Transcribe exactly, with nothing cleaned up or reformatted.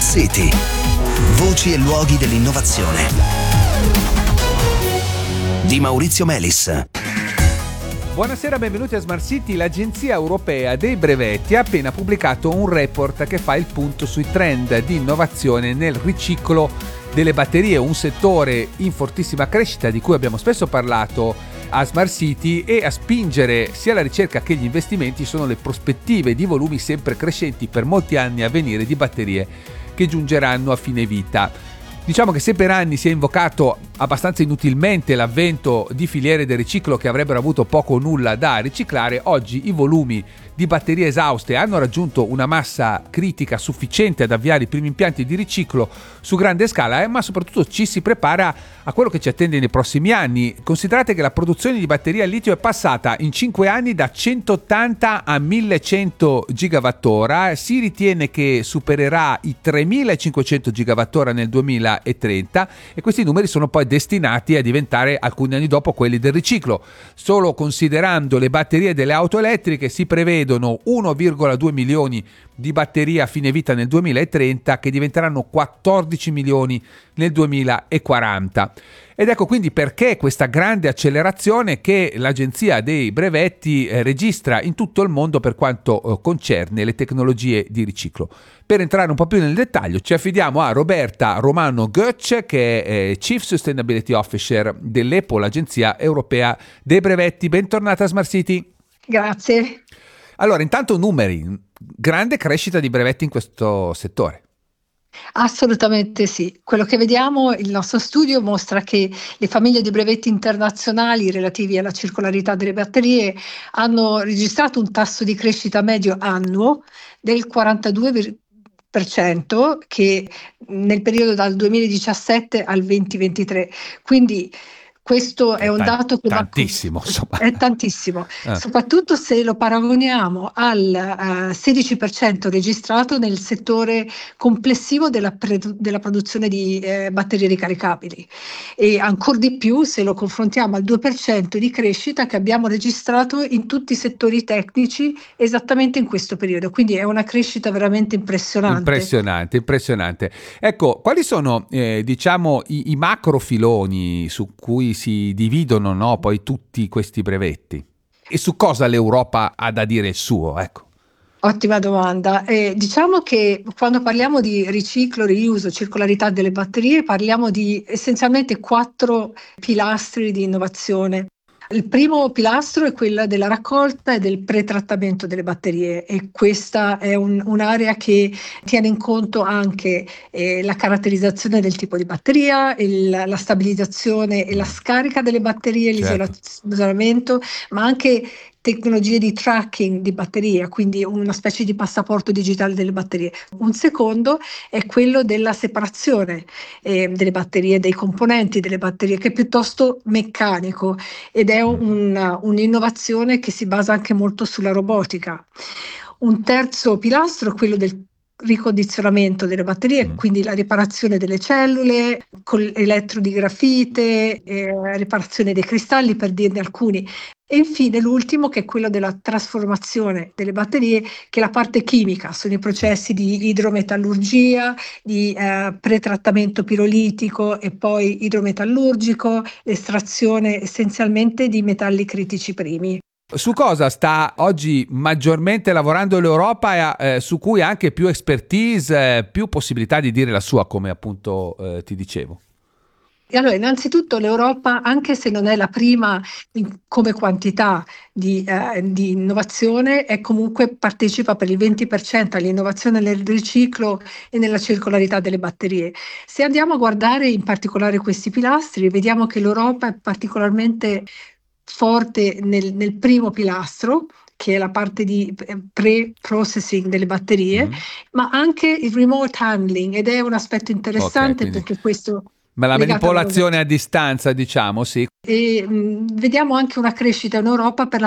City. Voci e luoghi dell'innovazione. Di Maurizio Melis. Buonasera, benvenuti a Smart City. L'Agenzia Europea dei Brevetti ha appena pubblicato un report che fa il punto sui trend di innovazione nel riciclo delle batterie, un settore in fortissima crescita di cui abbiamo spesso parlato a Smart City, e a spingere sia la ricerca che gli investimenti sono le prospettive di volumi sempre crescenti per molti anni a venire di batterie che giungeranno a fine vita. Diciamo che se per anni si è invocato abbastanza inutilmente l'avvento di filiere del riciclo che avrebbero avuto poco o nulla da riciclare, oggi i volumi di batterie esauste hanno raggiunto una massa critica sufficiente ad avviare i primi impianti di riciclo su grande scala, eh, ma soprattutto ci si prepara a quello che ci attende nei prossimi anni. Considerate che la produzione di batterie al litio è passata in cinque anni da centottanta a millecento gigawattora, si ritiene che supererà i tremilacinquecento gigawattora nel duemilatrenta, e questi numeri sono poi destinati a diventare alcuni anni dopo quelli del riciclo. Solo considerando le batterie delle auto elettriche si prevedono uno virgola due milioni di batterie a fine vita nel duemilatrenta, che diventeranno quattordici milioni nel duemilaquaranta. Ed ecco quindi perché questa grande accelerazione che l'Agenzia dei Brevetti eh, registra in tutto il mondo per quanto eh, concerne le tecnologie di riciclo. Per entrare un po' più nel dettaglio ci affidiamo a Roberta Romano Götz, che è eh, Chief Sustainability Officer dell'E P O, l'Agenzia Europea dei Brevetti. Bentornata a Smart City. Grazie. Allora, intanto numeri, grande crescita di brevetti in questo settore. Assolutamente sì. Quello che vediamo, il nostro studio mostra che le famiglie di brevetti internazionali relativi alla circolarità delle batterie hanno registrato un tasso di crescita medio annuo del quarantadue per cento che nel periodo dal duemiladiciassette al duemilaventitré. Quindi questo è, è un dato che tantissimo, insomma. È tantissimo, eh. soprattutto se lo paragoniamo al uh, sedici per cento registrato nel settore complessivo della, pre- della produzione di eh, batterie ricaricabili, e ancora di più se lo confrontiamo al due per cento di crescita che abbiamo registrato in tutti i settori tecnici esattamente in questo periodo. Quindi è una crescita veramente impressionante. Impressionante, impressionante. Ecco, quali sono eh, diciamo i, i macro filoni su cui si dividono, no, poi tutti questi brevetti, e su cosa l'Europa ha da dire il suo, ecco? Ottima domanda. Eh, diciamo che quando parliamo di riciclo, riuso, circolarità delle batterie, parliamo di essenzialmente quattro pilastri di innovazione. Il primo pilastro è quello della raccolta e del pretrattamento delle batterie, e questa è un, un'area che tiene in conto anche eh, la caratterizzazione del tipo di batteria, il, la stabilizzazione e la scarica delle batterie, certo, l'isolamento, ma anche tecnologie di tracking di batteria, quindi una specie di passaporto digitale delle batterie. Un secondo è quello della separazione eh, delle batterie, dei componenti delle batterie, che è piuttosto meccanico, ed è una, un'innovazione che si basa anche molto sulla robotica. Un terzo pilastro è quello del ricondizionamento delle batterie, quindi la riparazione delle cellule con elettro di grafite, eh, riparazione dei cristalli, per dirne alcuni. E infine l'ultimo, che è quello della trasformazione delle batterie, che è la parte chimica, sono i processi di idrometallurgia, di eh, pretrattamento pirolitico e poi idrometallurgico, estrazione essenzialmente di metalli critici primi. Su cosa sta oggi maggiormente lavorando l'Europa e eh, su cui ha anche più expertise, eh, più possibilità di dire la sua, come appunto eh, ti dicevo? Allora, innanzitutto l'Europa, anche se non è la prima in, come quantità di, eh, di innovazione, è comunque partecipa per il venti per cento all'innovazione nel riciclo e nella circolarità delle batterie. Se andiamo a guardare in particolare questi pilastri, vediamo che l'Europa è particolarmente forte nel, nel primo pilastro, che è la parte di pre-processing delle batterie, mm-hmm. ma anche il remote handling, ed è un aspetto interessante, okay, perché questo... Ma la manipolazione a distanza, diciamo, sì. E mh, vediamo anche una crescita in Europa per la